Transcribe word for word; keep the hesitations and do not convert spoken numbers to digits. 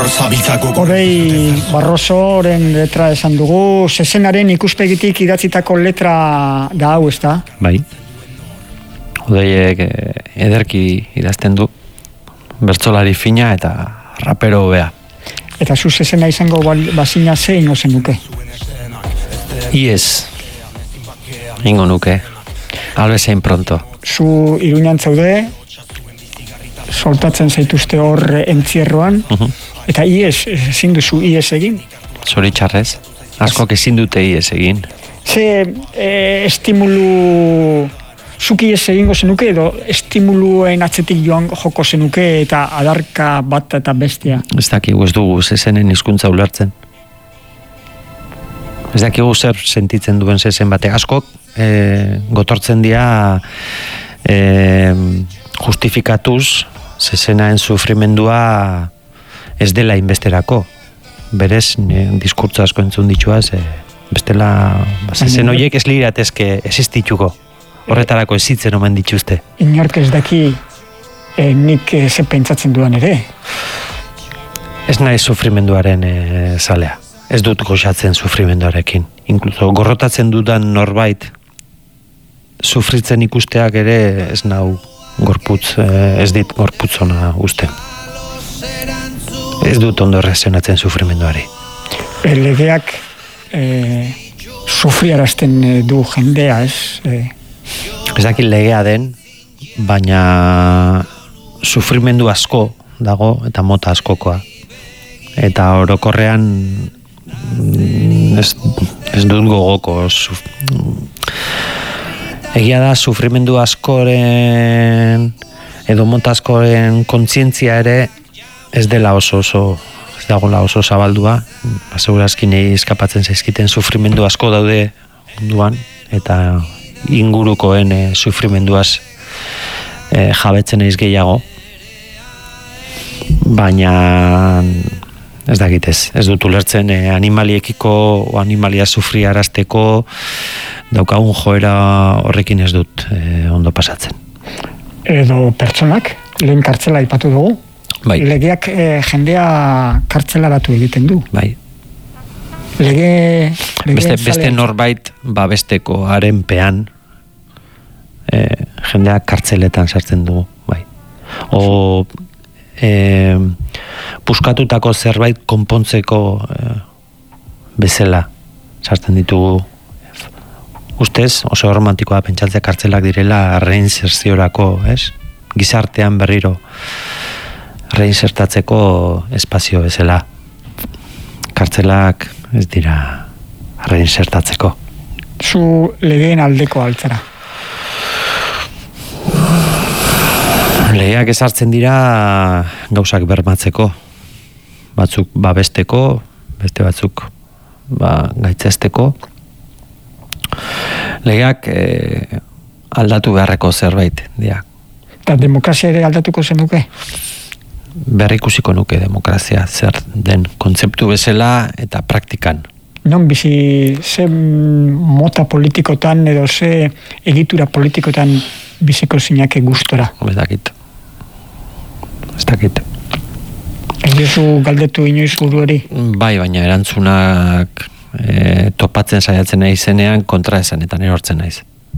Odei Barrosoren letra esan dugu, zezenaren ikuspegitik idatzitako letra da hau, ez da? Bai. Odeiek ederki idazten du, bertsolari fina eta rapero hobea. Eta zu zezena izango bazina ze ingo zenuke? Iez, ingo nuke, albezein pronto. Zu Iruñan zaude, soltatzen zaituzte hor entzierroan, uh-huh. Eta iez, ezin duzu iez egin? Zoritxarrez, askok ezin dute iez egin. Ze e, estimulu zuk iez egingo zenuke edo estimuluen atzetik joan joko zenuke eta adarka bat eta bestea? Ez dakigu ez dugu zezenen hizkuntza ulertzen. Ez dakigu zer sentitzen duen zezen batek. Askok e, gotortzen dira e, justifikatuz zezenaen sufrimendua ez dela inbesterako. Berez, diskurtso asko entzun dituaz, e, bestela zezen horiek ez liratezke existituko. Horretarako ezitzen omen dituzte. Inork ez daki e, nik e, ze pentsatzen duan ere? Ez nahi sufrimenduaren e, zalea. Ez dut goxatzen sufrimenduarekin. Inkluso gorrotatzen dudan norbait sufritzen ikusteak ere ez nau gorputz, e, ez dit gorputzona uste. Ez dut ondo reakzionatzen sufrimenduari. E, legeak e, sufriarazten du jendea, ez? E, Ez dakit legea den, baina sufrimendu asko dago eta mota askokoa. Eta orokorrean ez, ez dut gogoko. Suf... Egia da sufrimendu askoren edo mota askoren kontzientzia ere ez dela oso oso ez dagoela oso zabaldua. Segurazki nahi eskapatzen zaizkiten sufrimendu asko daude duan eta ingurukoen e, sufrimenduaz e, jabetzen eiz gehiago, baina ez dakitez, ez dut ulertzen e, animaliekiko o animalia sufriarazteko daukagun joera horrekin ez dut e, ondo pasatzen. Edo pertsonak, lehen kartzela aipatu dugu, bai. Legeak e, jendea kartzelaratu egiten du. Bai. Lege, lege beste, beste norbait babesteko harenpean e, jendea kartzeletan sartzen dugu, bai. O e, puskatutako zerbait konpontzeko e, bezala sartzen ditugu. Ustez, oso romantikoa pentsatzea kartzelak direla reinserziorako, ez? Gizartean berriro reinsertatzeko espazio bezala. Kartzelak ez dira reinsertatzeko. Zu legeen aldeko altzara? Legeak ezartzen dira gauzak bermatzeko. Batzuk babesteko, beste batzuk ba, gaitzesteko. Legeak e, aldatu beharreko zerbait dira. Eta demokrazia ere aldatuko zenuke? Berrikusiko nuke demokrazia zer den kontzeptu bezala eta praktikan. Non bizi, ze mota politikotan edo ze egitura politikotan biziko zinake gustora? Ez dakit. Ez dakit. Ez diozu galdetu inoiz buruari? Bai, baina erantzunak e, topatzen saiatzen naizenean kontra esanetan erortzen naiz.